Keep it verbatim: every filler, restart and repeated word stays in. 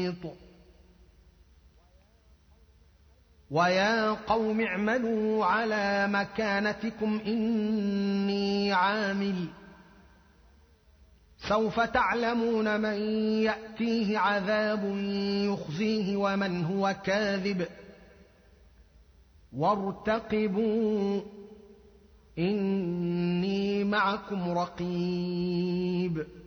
ويا قوم اعملوا على مكانتكم إني عامل سوف تعلمون من يأتيه عذاب يخزيه ومن هو كاذب وارتقبوا إني معكم رقيب